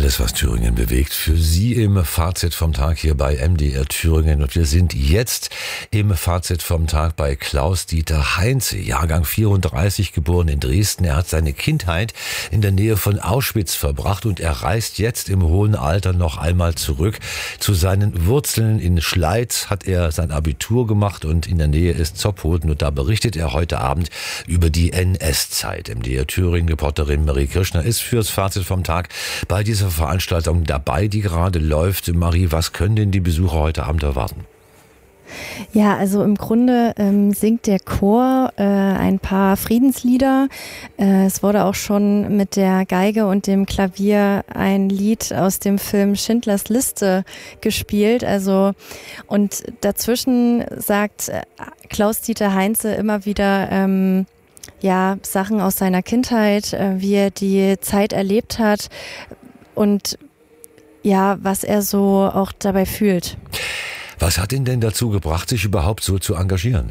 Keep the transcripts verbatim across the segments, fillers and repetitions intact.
Alles, was Thüringen bewegt, für Sie im Fazit vom Tag hier bei M D R Thüringen. Und wir sind jetzt im Fazit vom Tag bei Klaus-Dieter Heinze, Jahrgang vierunddreißig, geboren in Dresden. Er hat seine Kindheit in der Nähe von Auschwitz verbracht und er reist jetzt im hohen Alter noch einmal zurück zu seinen Wurzeln. In Schleiz hat er sein Abitur gemacht und in der Nähe ist Zopphoten. Und da berichtet er heute Abend über die N S-Zeit. M D R Thüringen-Reporterin Marie Kirschner ist fürs Fazit vom Tag bei dieser Veranstaltung dabei, die gerade läuft. Marie, was können denn die Besucher heute Abend erwarten? Ja, also im Grunde ähm, singt der Chor äh, ein paar Friedenslieder. Äh, es wurde auch schon mit der Geige und dem Klavier ein Lied aus dem Film Schindlers Liste gespielt. Also und dazwischen sagt Klaus-Dieter Heinze immer wieder ähm, ja Sachen aus seiner Kindheit, äh, wie er die Zeit erlebt hat und ja, was er so auch dabei fühlt. Was hat ihn denn dazu gebracht, sich überhaupt so zu engagieren?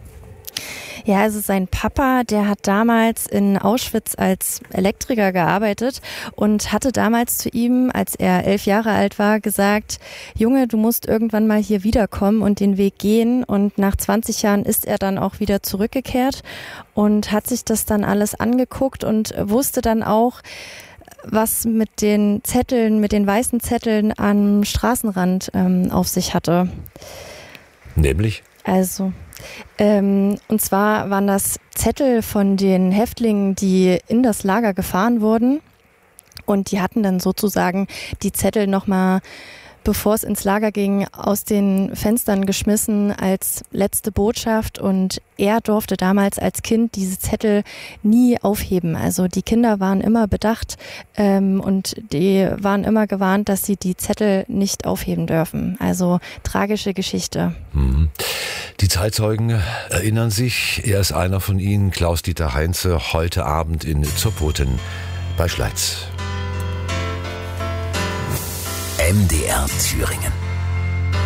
Ja, also sein Papa, der hat damals in Auschwitz als Elektriker gearbeitet und hatte damals zu ihm, als er elf Jahre alt war, gesagt, Junge, du musst irgendwann mal hier wiederkommen und den Weg gehen. Und nach zwanzig Jahren ist er dann auch wieder zurückgekehrt und hat sich das dann alles angeguckt und wusste dann auch, was mit den Zetteln, mit den weißen Zetteln am Straßenrand ähm, auf sich hatte. Nämlich? Also, ähm, und zwar waren das Zettel von den Häftlingen, die in das Lager gefahren wurden. Und die hatten dann sozusagen die Zettel nochmal, bevor es ins Lager ging, aus den Fenstern geschmissen als letzte Botschaft. Und er durfte damals als Kind diese Zettel nie aufheben. Also die Kinder waren immer bedacht ähm, und die waren immer gewarnt, dass sie die Zettel nicht aufheben dürfen. Also tragische Geschichte. Mhm. Die Zeitzeugen erinnern sich, er ist einer von ihnen, Klaus-Dieter Heinze, heute Abend in Zopphoten bei Schleiz. M D R Thüringen.